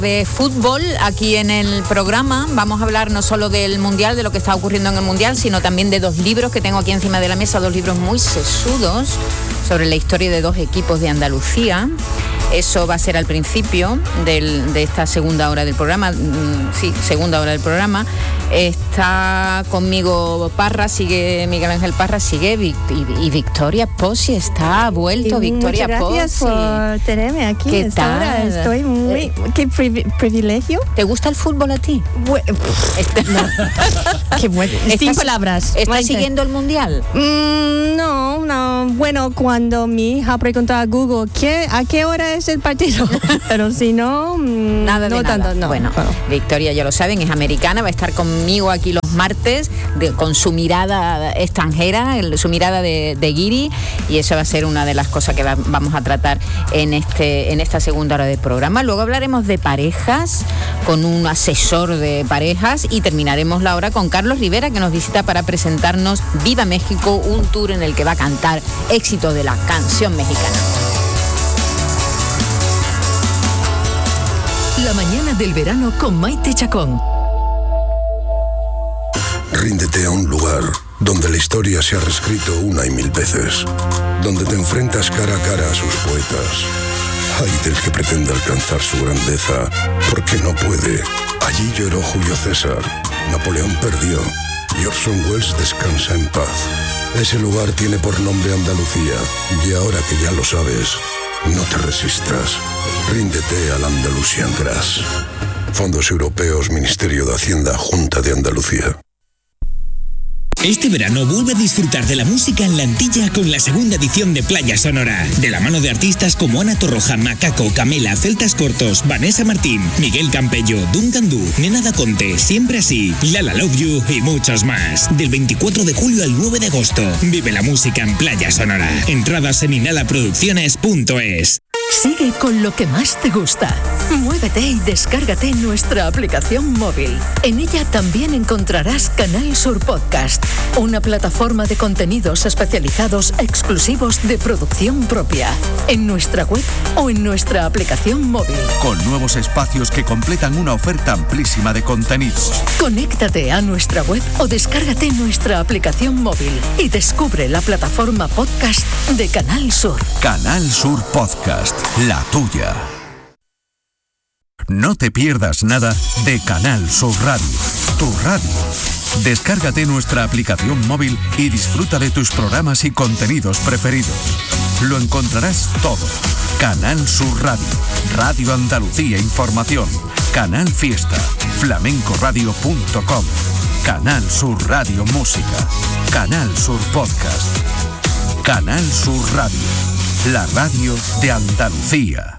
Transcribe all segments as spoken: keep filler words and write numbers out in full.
De fútbol aquí en el programa. Vamos a hablar no solo del Mundial, de lo que está ocurriendo en el Mundial, sino también de dos libros que tengo aquí encima de la mesa, dos libros muy sesudos sobre la historia de dos equipos de Andalucía. Eso va a ser al principio del, de esta segunda hora del programa. Sí, segunda hora del programa. Está conmigo Parra, sigue Miguel Ángel Parra, sigue y, y, y Victoria Pozzi está vuelto. Y Victoria muchas gracias Pozzi por tenerme aquí. ¿Qué esta tal? Hora. Estoy muy... Eh, ¿Qué privi- privilegio? ¿Te gusta el fútbol a ti? Bu- Está, no. Qué bueno. Sin palabras. ¿Estás siguiendo el Mundial? Mm, no, no. Bueno, cuando mi hija preguntó a Google ¿qué, ¿a qué hora es el partido? Pero si no, mm, nada de no nada. tanto, no. Bueno, bueno, Victoria, ya lo saben, es americana, va a estar conmigo aquí los martes de, con su mirada extranjera, el, su mirada de, de guiri, y eso va a ser una de las cosas que va, vamos a tratar en, este, en esta segunda hora del programa. Luego hablaremos de parejas con un asesor de parejas y terminaremos la hora con Carlos Rivera, que nos visita para presentarnos Viva México, un tour en el que va a cantar éxitos de la canción mexicana. La mañana del verano con Maite Chacón. Ríndete a un lugar donde la historia se ha reescrito una y mil veces, donde te enfrentas cara a cara a sus poetas. Ay del que pretenda alcanzar su grandeza, porque no puede. Allí lloró Julio César, Napoleón perdió, y Orson Welles descansa en paz. Ese lugar tiene por nombre Andalucía, y ahora que ya lo sabes, no te resistas. Ríndete al Andalusian Grass. Fondos Europeos, Ministerio de Hacienda, Junta de Andalucía. Este verano vuelve a disfrutar de la música en la Antilla con la segunda edición de Playa Sonora, de la mano de artistas como Ana Torroja, Macaco, Camela, Celtas Cortos, Vanessa Martín, Miguel Campello, Duncan Du, Nena Da Conte, Siempre Así, Lala Love You y muchos más. Del veinticuatro de julio al nueve de agosto, vive la música en Playa Sonora. Entradas en inhala producciones punto es. Sigue con lo que más te gusta. Muévete y descárgate nuestra aplicación móvil. En ella también encontrarás Canal Sur Podcast, una plataforma de contenidos especializados exclusivos de producción propia, en nuestra web o en nuestra aplicación móvil. Con nuevos espacios que completan una oferta amplísima de contenidos. Conéctate a nuestra web o descárgate nuestra aplicación móvil y descubre la plataforma podcast de Canal Sur. Canal Sur Podcast, la tuya. No te pierdas nada de Canal Sur Radio, tu radio. Descárgate nuestra aplicación móvil y disfruta de tus programas y contenidos preferidos. Lo encontrarás todo. Canal Sur Radio, Radio Andalucía Información, Canal Fiesta, flamenco radio punto com, Canal Sur Radio Música, Canal Sur Podcast, Canal Sur Radio, la radio de Andalucía.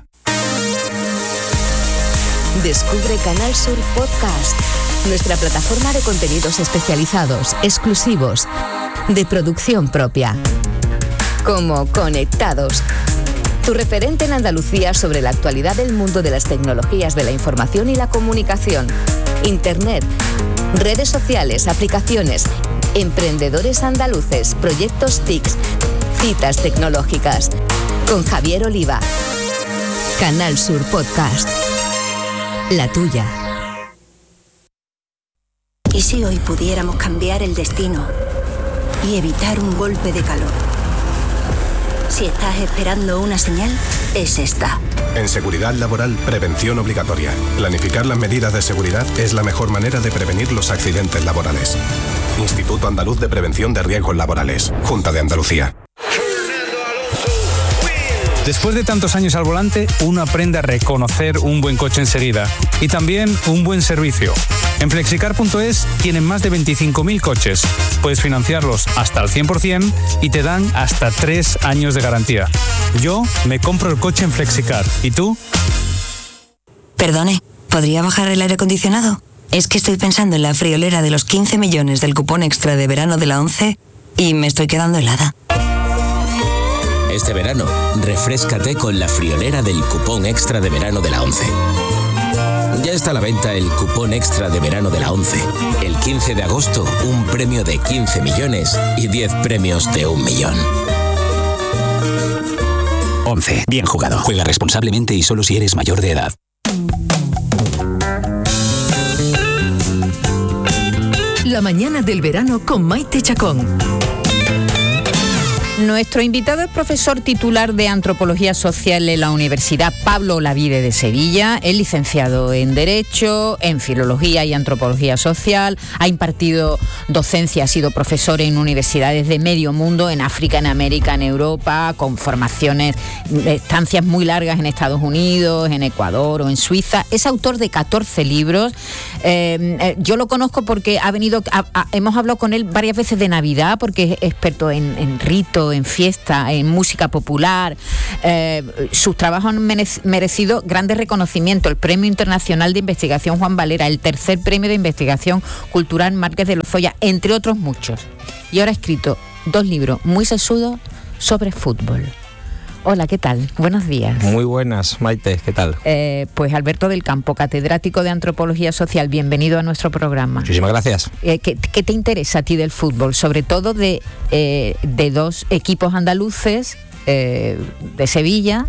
Descubre Canal Sur Podcast, nuestra plataforma de contenidos especializados, exclusivos, de producción propia. Como Conectados, tu referente en Andalucía sobre la actualidad del mundo de las tecnologías de la información y la comunicación, Internet, redes sociales, aplicaciones, emprendedores andaluces, proyectos T I C, citas tecnológicas. Con Javier Oliva. Canal Sur Podcast. La tuya. ¿Y si hoy pudiéramos cambiar el destino y evitar un golpe de calor? Si estás esperando una señal, es esta. En seguridad laboral, prevención obligatoria. Planificar las medidas de seguridad es la mejor manera de prevenir los accidentes laborales. Instituto Andaluz de Prevención de Riesgos Laborales. Junta de Andalucía. Después de tantos años al volante, uno aprende a reconocer un buen coche enseguida y también un buen servicio. En flexicar punto es tienen más de veinticinco mil coches. Puedes financiarlos hasta el cien por ciento y te dan hasta tres años de garantía. Yo me compro el coche en Flexicar. ¿Y tú? Perdone, ¿podría bajar el aire acondicionado? Es que estoy pensando en la friolera de los quince millones del cupón extra de verano de la ONCE y me estoy quedando helada. Este verano, refréscate con la friolera del cupón extra de verano de la ONCE. Ya está a la venta el cupón extra de verano de la ONCE. El quince de agosto, un premio de quince millones y diez premios de un millón. ONCE. Bien jugado. Juega responsablemente y solo si eres mayor de edad. La mañana del verano con Maite Chacón. Nuestro invitado es profesor titular de Antropología Social en la Universidad Pablo Olavide de Sevilla. Es licenciado en Derecho, en Filología y Antropología Social. Ha impartido docencia, ha sido profesor en universidades de medio mundo, en África, en América, en Europa, con formaciones, estancias muy largas en Estados Unidos, en Ecuador o en Suiza. Es autor de catorce libros. Eh, eh, yo lo conozco porque ha venido, a, a, hemos hablado con él varias veces de Navidad, porque es experto en, en rito, en fiesta, en música popular. Eh, sus trabajos han merecido grandes reconocimientos: el Premio Internacional de Investigación Juan Valera, el tercer Premio de Investigación Cultural Márquez de Lozoya, entre otros muchos. Y ahora ha escrito dos libros muy sesudos sobre fútbol. Hola, ¿qué tal? Buenos días. Muy buenas, Maite, ¿qué tal? Eh, pues Alberto del Campo, catedrático de Antropología Social, bienvenido a nuestro programa. Muchísimas gracias. Eh, ¿qué, ¿Qué te interesa a ti del fútbol? Sobre todo de, eh, de dos equipos andaluces, eh, de Sevilla,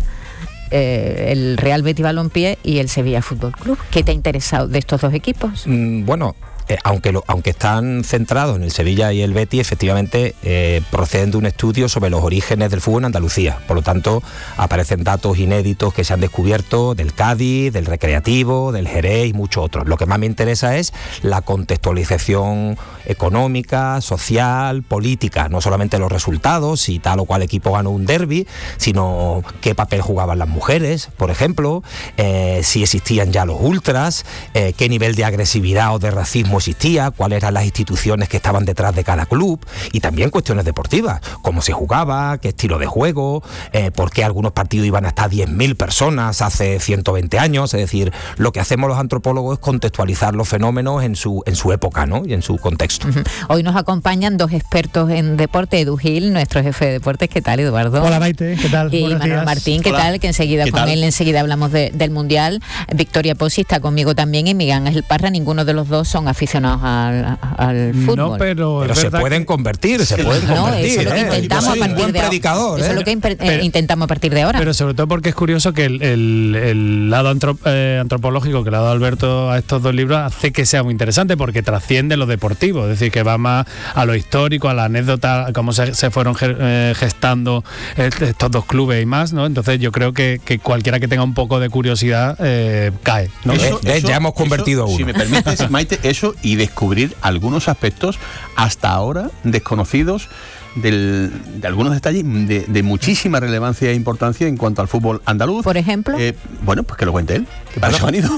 eh, el Real Betis Balompié y el Sevilla Fútbol Club. ¿Qué te ha interesado de estos dos equipos? Mm, bueno... Eh, aunque, lo, aunque están centrados en el Sevilla y el Betis, efectivamente eh, proceden de un estudio sobre los orígenes del fútbol en Andalucía. Por lo tanto, aparecen datos inéditos que se han descubierto del Cádiz, del Recreativo, del Jerez y muchos otros. Lo que más me interesa es la contextualización económica, social, política, no solamente los resultados, si tal o cual equipo ganó un derbi, sino qué papel jugaban las mujeres, por ejemplo, eh, si existían ya los ultras, eh, qué nivel de agresividad o de racismo existía, cuáles eran las instituciones que estaban detrás de cada club, y también cuestiones deportivas, cómo se jugaba, qué estilo de juego, eh, por qué algunos partidos iban hasta diez mil personas hace ciento veinte años. Es decir, lo que hacemos los antropólogos es contextualizar los fenómenos en su, en su época, ¿no? Y en su contexto. Uh-huh. Hoy nos acompañan dos expertos en deporte, Edu Gil, nuestro jefe de deportes. ¿Qué tal, Eduardo? Hola, Maite, ¿qué tal? Y Buenos Manuel días. Martín, ¿qué Hola. tal? Que enseguida con él enseguida hablamos de, del Mundial. Victoria Pozzi está conmigo también y Miguel Ángel Parra. Ninguno de los dos son aficionados al, al fútbol. No, pero, pero se pueden que... convertir, se pueden no, convertir. Eso es lo que intentamos a partir de ahora. Eso es lo que imper- pero, eh, intentamos a partir de ahora. Pero sobre todo porque es curioso que el, el, el lado antrop- eh, antropológico que le ha dado Alberto a estos dos libros hace que sea muy interesante, porque trasciende lo deportivo, es decir, que va más a lo histórico, a la anécdota, cómo se, se fueron eh, gestando estos dos clubes y más, ¿no? Entonces yo creo que, que cualquiera que tenga un poco de curiosidad eh, cae, ¿no? Eso, eh, eso, ya hemos convertido eso, uno. Si me permites, Maite, eso y descubrir algunos aspectos hasta ahora desconocidos del, de algunos detalles de, de muchísima relevancia e importancia en cuanto al fútbol andaluz. Por ejemplo. Eh, bueno, pues que lo cuente él, que para eso han ido.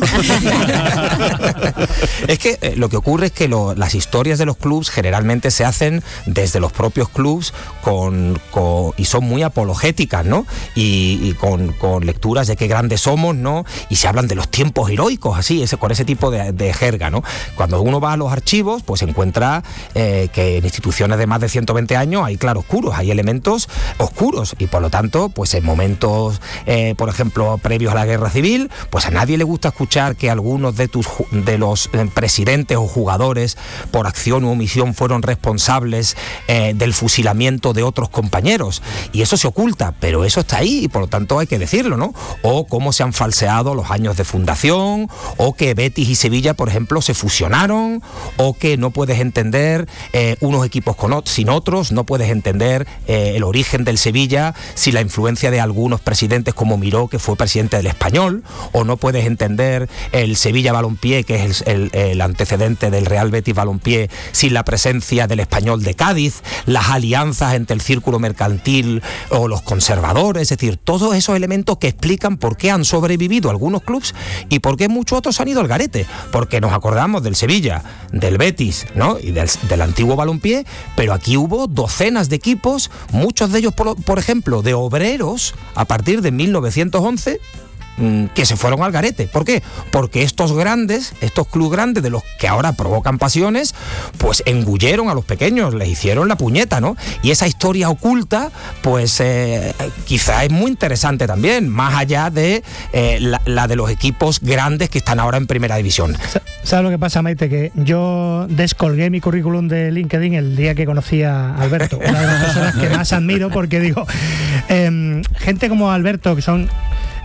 Es que eh, lo que ocurre es que lo, las historias de los clubs generalmente se hacen desde los propios clubs con, con, y son muy apologéticas, ¿no? Y, y con, con lecturas de qué grandes somos, ¿no? Y se hablan de los tiempos heroicos, así, ese, con ese tipo de, de jerga, ¿no? Cuando uno va a los archivos, pues encuentra eh, que en instituciones de más de ciento veinte años hay claroscuros, hay elementos oscuros, y por lo tanto, pues en momentos, eh, por ejemplo, previos a la guerra civil, pues a nadie le gusta escuchar que algunos de tus de los eh, presidentes o jugadores por acción u omisión fueron responsables eh, del fusilamiento de otros compañeros, y eso se oculta, pero eso está ahí y por lo tanto hay que decirlo, ¿no? O cómo se han falseado los años de fundación, o que Betis y Sevilla, por ejemplo, se fusionaron, o que no puedes entender eh, unos equipos con otros, sin otros, no puedes entender eh, el origen del Sevilla sin la influencia de algunos presidentes como Miró, que fue presidente del Español, o no puedes entender el Sevilla Balompié, que es el, el, el antecedente del Real Betis Balompié, sin la presencia del Español de Cádiz, las alianzas entre el círculo mercantil o los conservadores, es decir, todos esos elementos que explican por qué han sobrevivido algunos clubes y por qué muchos otros han ido al garete, porque nos acordamos del Sevilla, del Betis, ¿no? Y del, del antiguo Balompié, pero aquí hubo docenas de equipos, muchos de ellos, por, por ejemplo, de obreros, a partir de mil novecientos once, que se fueron al garete. ¿Por qué? Porque estos grandes, estos clubes grandes de los que ahora provocan pasiones, pues engulleron a los pequeños, les hicieron la puñeta, ¿no? Y esa historia oculta, pues eh, quizá es muy interesante también, más allá de eh, la, la de los equipos grandes que están ahora en primera división. ¿Sabes lo que pasa, Maite? Que yo descolgué mi currículum de LinkedIn el día que conocí a Alberto, una de las personas que más admiro, porque digo, eh, gente como Alberto, que son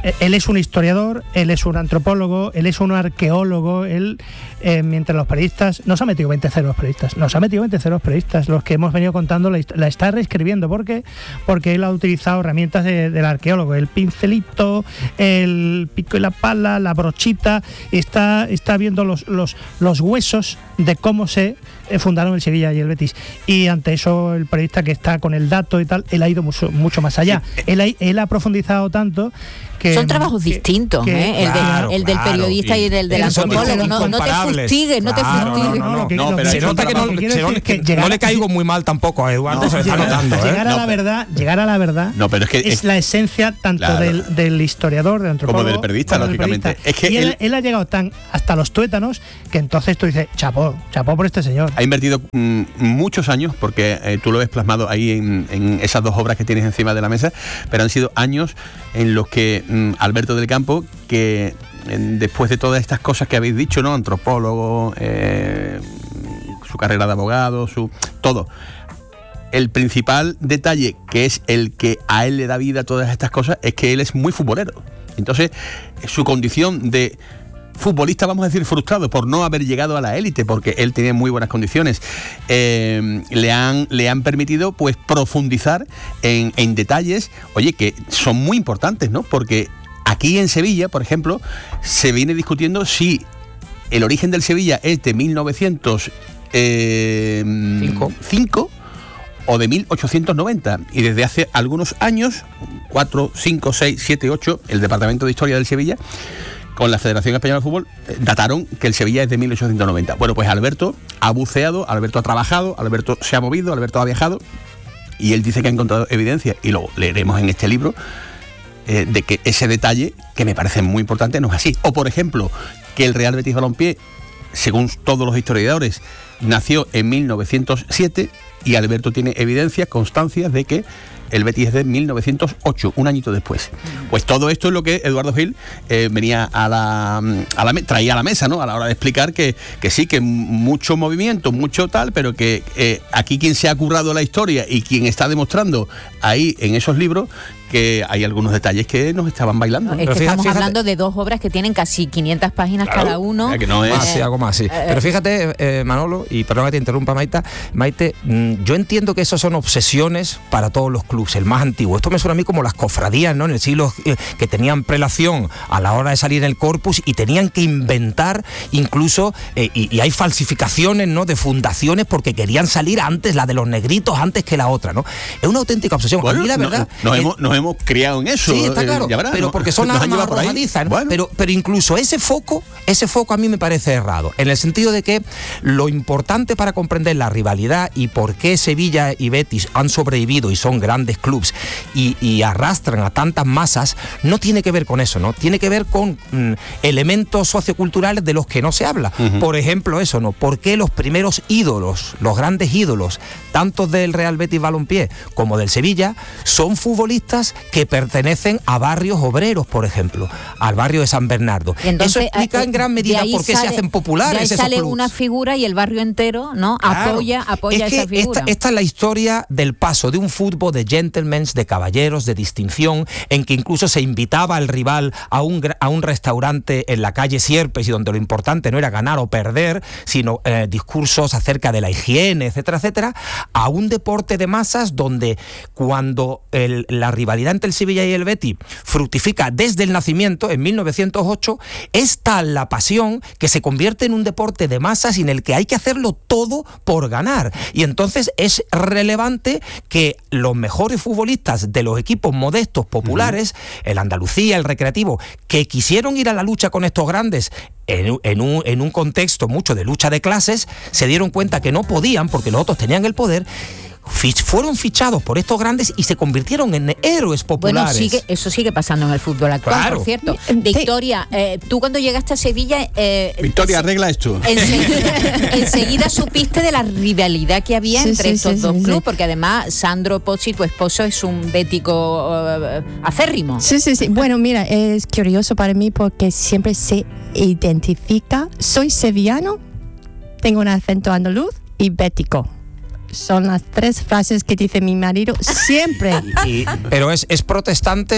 él es un historiador, él es un antropólogo, él es un arqueólogo, él, eh, mientras los periodistas, nos ha metido veinte ceros los periodistas, nos ha metido veinte ceros los periodistas, los que hemos venido contando la, la está reescribiendo, ¿por qué? Porque él ha utilizado herramientas de, del arqueólogo, el pincelito, el pico y la pala, la brochita, está, está viendo los, los, los huesos de cómo se fundaron el Sevilla y el Betis, y ante eso el periodista que está con el dato y tal, él ha ido mucho, mucho más allá, él ha, él ha profundizado tanto que... Son trabajos que, distintos, que, ¿eh? el, claro, de, el del claro, periodista y, y el del antropólogo, no, no te fustigues, no te fustigues. No, no, no, no, pero se nota que no, que se que, que llegar, no le caigo muy mal tampoco a Eduardo, no, se le está notando. ¿eh? Llegar a la verdad, llegar a la verdad no, pero es, que, es, es la esencia tanto claro, del, del historiador, del antropólogo, como del periodista, como lógicamente. Del periodista. Es que y él, él, él ha llegado tan hasta los tuétanos que entonces tú dices, chapó, chapó por este señor. Ha invertido mm, muchos años, porque eh, tú lo ves plasmado ahí en, en esas dos obras que tienes encima de la mesa, pero han sido años en los que mm, Alberto del Campo, que eh, después de todas estas cosas que habéis dicho, ¿no? Antropólogo, eh, su carrera de abogado, su todo. El principal detalle, que es el que a él le da vida a todas estas cosas, es que él es muy futbolero. Entonces, su condición de futbolista, vamos a decir, frustrado por no haber llegado a la élite, porque él tenía muy buenas condiciones, eh, le han le han permitido pues profundizar en, en detalles, oye, que son muy importantes, ¿no? Porque aquí en Sevilla, por ejemplo, se viene discutiendo si el origen del Sevilla es de mil novecientos cinco o de mil ochocientos noventa, y desde hace algunos años, cuatro, cinco, seis, siete, ocho, el Departamento de Historia del Sevilla con la Federación Española de Fútbol dataron que el Sevilla es de mil ochocientos noventa. Bueno, pues Alberto ha buceado, Alberto ha trabajado, Alberto se ha movido, Alberto ha viajado, y él dice que ha encontrado evidencia, y lo leeremos en este libro, eh, de que ese detalle, que me parece muy importante, no es así. O, por ejemplo, que el Real Betis Balompié, según todos los historiadores, nació en mil novecientos siete, y Alberto tiene evidencias, constancias de que el Betis es de mil novecientos ocho, un añito después. Pues todo esto es lo que Eduardo Gil eh, venía a la, a la traía a la mesa, ¿no? A la hora de explicar que, que sí, que mucho movimiento, mucho tal, pero que eh, aquí quien se ha currado la historia y quien está demostrando ahí en esos libros que hay algunos detalles que nos estaban bailando. No, es que fíjate, estamos fíjate, hablando de dos obras que tienen casi quinientas páginas, claro, cada uno. Que no es más, sí, algo más, sí. Eh, Pero fíjate, eh, Manolo, y perdón que te interrumpa, Maite, Maite, mmm, yo entiendo que eso son obsesiones para todos los clubes, el más antiguo. Esto me suena a mí como las cofradías, ¿no? En el siglo eh, que tenían prelación a la hora de salir en el corpus y tenían que inventar incluso, eh, y, y hay falsificaciones, ¿no? De fundaciones porque querían salir antes, la de los negritos, antes que la otra, ¿no? Es una auténtica obsesión. Bueno, a mí la no, verdad... Nos, eh, hemos, nos hemos criado en eso. Sí, está claro, eh, verás, pero ¿no? porque son armas arrojadizas, ¿no? Bueno. pero, pero incluso ese foco, ese foco a mí me parece errado, en el sentido de que lo importante para comprender la rivalidad y por qué Sevilla y Betis han sobrevivido y son grandes clubes y, y arrastran a tantas masas, no tiene que ver con eso, ¿no? Tiene que ver con mm, elementos socioculturales de los que no se habla. Uh-huh. Por ejemplo, eso, ¿no? ¿Por qué los primeros ídolos, los grandes ídolos, tanto del Real Betis Balompié como del Sevilla, son futbolistas que pertenecen a barrios obreros, por ejemplo, al barrio de San Bernardo? Entonces, eso explica eh, en gran medida por qué sale, se hacen populares. De ahí esos sale clubs. Una figura y el barrio entero, ¿no? Claro. Apoya, apoya es que esa figura. Esta, esta es la historia del paso de un fútbol de gentlemen, de caballeros, de distinción, en que incluso se invitaba al rival a un, a un restaurante en la calle Sierpes, y donde lo importante no era ganar o perder, sino eh, discursos acerca de la higiene, etcétera, etcétera, a un deporte de masas donde cuando el, la rivalidad entre el Sevilla y el Betis fructifica desde el nacimiento, en mil novecientos ocho, es tal la pasión que se convierte en un deporte de masas en el que hay que hacerlo todo por ganar. Y entonces es relevante que los mejores futbolistas de los equipos modestos, populares, uh-huh. el Andalucía, el Recreativo, que quisieron ir a la lucha con estos grandes en, en, un, en un contexto mucho de lucha de clases, se dieron cuenta que no podían porque los otros tenían el poder, Fich, fueron fichados por estos grandes y se convirtieron en héroes populares. Bueno, sigue, eso sigue pasando en el fútbol actual, claro. Por cierto. Victoria, eh, tú cuando llegaste a Sevilla... Eh, Victoria, arregla esto. Enseguida, enseguida supiste de la rivalidad que había sí, entre sí, estos sí, dos sí, clubes, sí. Porque además Sandro Pozzi, tu esposo, es un bético uh, acérrimo. Sí, sí, sí. Bueno, mira, es curioso para mí porque siempre se identifica, soy sevillano, tengo un acento andaluz y bético. Son las tres frases que dice mi marido siempre. Y, y, pero es, es protestante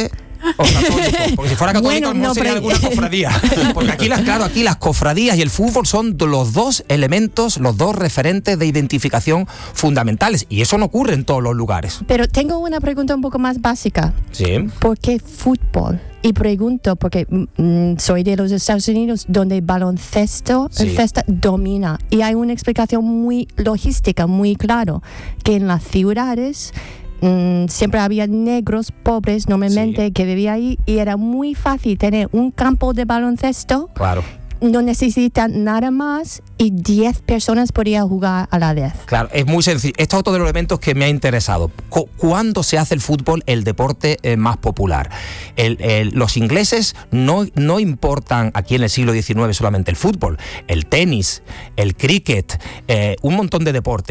O católico, porque si fuera católico Bueno, a lo mejor no, sería pero- alguna cofradía. Porque aquí las, claro, aquí las cofradías y el fútbol son los dos elementos, los dos referentes de identificación fundamentales. Y eso no ocurre en todos los lugares. Pero tengo una pregunta un poco más básica. Sí. ¿Por qué fútbol? Y pregunto, porque mm, soy de los Estados Unidos, donde el baloncesto Sí. el festa domina. Y hay una explicación muy logística, muy claro, que en las ciudades mm, siempre había negros pobres normalmente que vivían ahí y era muy fácil tener un campo de baloncesto. Claro. No necesitan nada más y diez personas podían jugar a la vez. Claro, es muy sencillo. Este es otro de los elementos que me ha interesado. Cu- ¿Cuándo se hace el fútbol el deporte eh, más popular? El- el- los ingleses no, no importan aquí en el siglo diecinueve solamente el fútbol, el tenis, el cricket, eh, un montón de deportes.